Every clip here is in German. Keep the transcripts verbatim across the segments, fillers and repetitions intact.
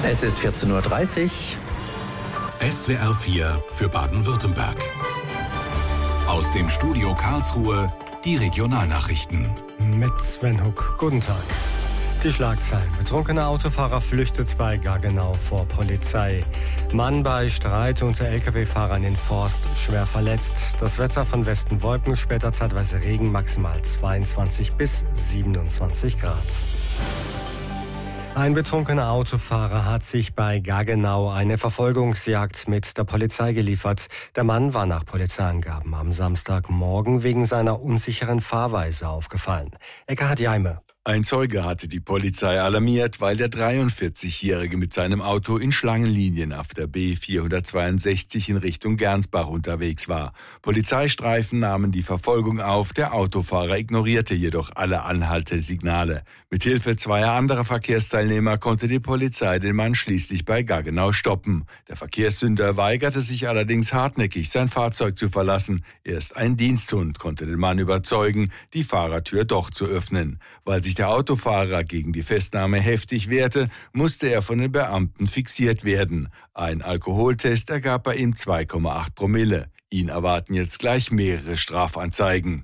Es ist vierzehn Uhr dreißig. S W R vier für Baden-Württemberg. Aus dem Studio Karlsruhe die Regionalnachrichten. Mit Sven Huck. Guten Tag. Die Schlagzeilen. Betrunkener Autofahrer flüchtet bei Gaggenau vor Polizei. Mann bei Streit unter L K W-Fahrern in Forst schwer verletzt. Das Wetter von Westen Wolken, später zeitweise Regen, maximal zweiundzwanzig bis siebenundzwanzig Grad. Ein betrunkener Autofahrer hat sich bei Gaggenau eine Verfolgungsjagd mit der Polizei geliefert. Der Mann war nach Polizeiangaben am Samstagmorgen wegen seiner unsicheren Fahrweise aufgefallen. Eckhard Jaime. Ein Zeuge hatte die Polizei alarmiert, weil der dreiundvierzigjährige mit seinem Auto in Schlangenlinien auf der B vierhundertzweiundsechzig in Richtung Gernsbach unterwegs war. Polizeistreifen nahmen die Verfolgung auf, der Autofahrer ignorierte jedoch alle Anhaltesignale. Mithilfe zweier anderer Verkehrsteilnehmer konnte die Polizei den Mann schließlich bei Gaggenau stoppen. Der Verkehrssünder weigerte sich allerdings hartnäckig, sein Fahrzeug zu verlassen. Erst ein Diensthund konnte den Mann überzeugen, die Fahrertür doch zu öffnen. Weil sich der Autofahrer gegen die Festnahme heftig wehrte, musste er von den Beamten fixiert werden. Ein Alkoholtest ergab bei ihm zwei Komma acht Promille. Ihn erwarten jetzt gleich mehrere Strafanzeigen.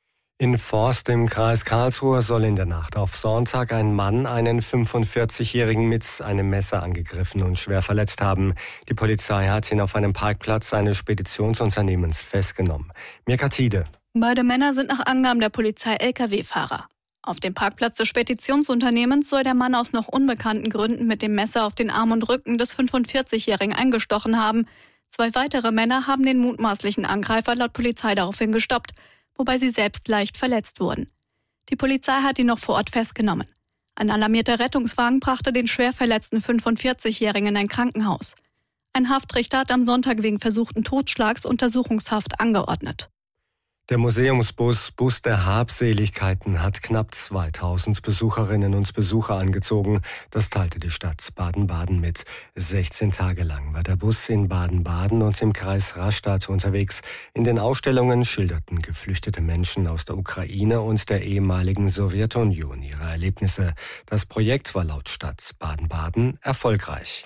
In Forst im Kreis Karlsruhe soll in der Nacht auf Sonntag ein Mann einen fünfundvierzigjährigen mit einem Messer angegriffen und schwer verletzt haben. Die Polizei hat ihn auf einem Parkplatz eines Speditionsunternehmens festgenommen. Mirka Tiede. Beide Männer sind nach Angaben der Polizei L K W-Fahrer. Auf dem Parkplatz des Speditionsunternehmens soll der Mann aus noch unbekannten Gründen mit dem Messer auf den Arm und Rücken des fünfundvierzigjährigen eingestochen haben. Zwei weitere Männer haben den mutmaßlichen Angreifer laut Polizei daraufhin gestoppt, wobei sie selbst leicht verletzt wurden. Die Polizei hat ihn noch vor Ort festgenommen. Ein alarmierter Rettungswagen brachte den schwer verletzten fünfundvierzigjährigen in ein Krankenhaus. Ein Haftrichter hat am Sonntag wegen versuchten Totschlags Untersuchungshaft angeordnet. Der Museumsbus Bus der Habseligkeiten hat knapp zweitausend Besucherinnen und Besucher angezogen. Das teilte die Stadt Baden-Baden mit. sechzehn Tage lang war der Bus in Baden-Baden und im Kreis Rastatt unterwegs. In den Ausstellungen schilderten geflüchtete Menschen aus der Ukraine und der ehemaligen Sowjetunion ihre Erlebnisse. Das Projekt war laut Stadt Baden-Baden erfolgreich.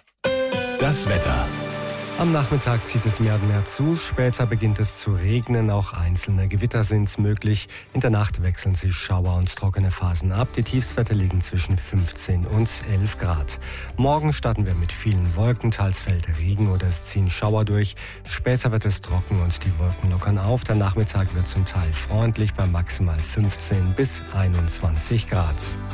Das Wetter. Am Nachmittag zieht es mehr und mehr zu, später beginnt es zu regnen, auch einzelne Gewitter sind möglich. In der Nacht wechseln sich Schauer und trockene Phasen ab. Die Tiefstwerte liegen zwischen fünfzehn und elf Grad. Morgen starten wir mit vielen Wolken, teils fällt Regen oder es ziehen Schauer durch. Später wird es trocken und die Wolken lockern auf. Der Nachmittag wird zum Teil freundlich bei maximal fünfzehn bis einundzwanzig Grad.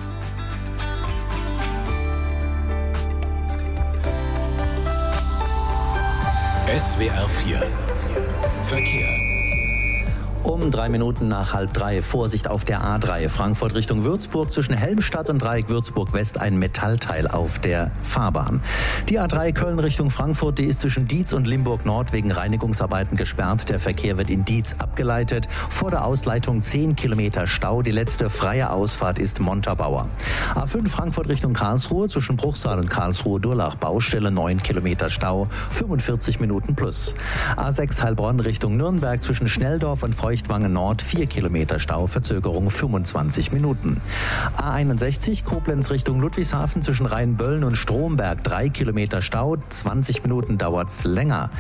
S W R vier Verkehr. Um drei Minuten nach halb drei. Vorsicht auf der A drei. Frankfurt Richtung Würzburg. Zwischen Helmstadt und Dreieck Würzburg West ein Metallteil auf der Fahrbahn. Die A drei Köln Richtung Frankfurt, die ist zwischen Dietz und Limburg Nord wegen Reinigungsarbeiten gesperrt. Der Verkehr wird in Dietz abgeleitet. Vor der Ausleitung zehn Kilometer Stau. Die letzte freie Ausfahrt ist Montabaur. A fünf Frankfurt Richtung Karlsruhe. Zwischen Bruchsal und Karlsruhe-Durlach Baustelle neun Kilometer Stau. fünfundvierzig Minuten plus. A sechs Heilbronn Richtung Nürnberg. Zwischen Schnelldorf und Feucht Feuchtwangen Nord vier Kilometer Stau, Verzögerung fünfundzwanzig Minuten. A einundsechzig Koblenz Richtung Ludwigshafen zwischen Rheinböllen und Stromberg drei Kilometer Stau, zwanzig Minuten dauert's länger.